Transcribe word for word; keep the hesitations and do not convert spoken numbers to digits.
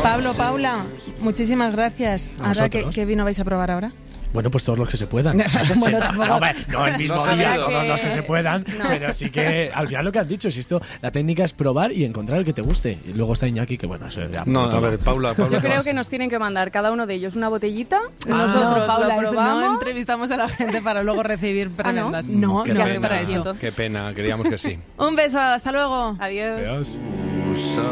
Pablo, Paula, muchísimas gracias. Ahora, ¿qué, ¿qué vino vais a probar ahora? Bueno, pues todos los que se puedan. Bueno, no, tampoco... no, no el mismo no día, que... todos los que se puedan, no. Pero sí que al final lo que has dicho, si esto, la técnica es probar y encontrar el que te guste. Y luego está Iñaki, que bueno, eso ya... No, a ver, Paula, Paula Yo creo que nos tienen que mandar cada uno de ellos una botellita. Ah, nosotros no, Paula, lo probamos. no entrevistamos a la gente para luego recibir prebendas. ¿Ah, no? No, Qué no, pena, para eso. Qué pena, queríamos que sí. Un beso, hasta luego. Adiós. Adiós.